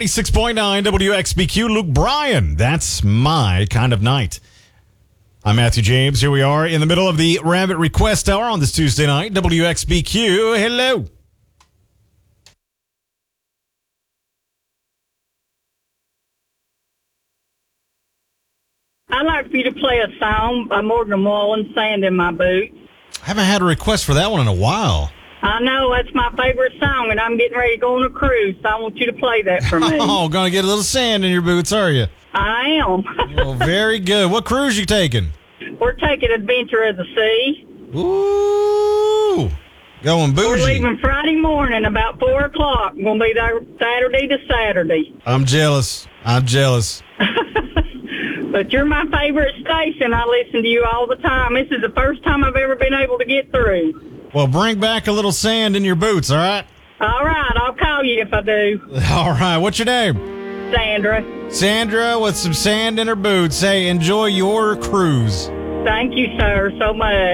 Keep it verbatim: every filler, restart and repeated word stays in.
ninety-six point nine W X B Q. Luke Bryan, that's my kind of night. I'm Matthew James. Here we are in the middle of the Rabbit Request Hour on this Tuesday night. W X B Q, hello. I'd like for you to play a song by Morgan Wallen, Sand in My Boots. I haven't had a request for that one in a while. I know, that's my favorite song, and I'm getting ready to go on a cruise, so I want you to play that for me. Oh, gonna get a little sand in your boots, are you? I am. Well, very good. What cruise you taking? We're taking Adventure of the Sea. Ooh, going bougie. We're leaving Friday morning about four o'clock. We're going to be there Saturday to Saturday. I'm jealous. I'm jealous. But you're my favorite station. I listen to you all the time. This is the first time I've ever been able to get through. Well, bring back a little sand in your boots, all right? All right, I'll call you if I do. All right, what's your name? Sandra. Sandra with some sand in her boots. Hey, enjoy your cruise. Thank you, sir, so much.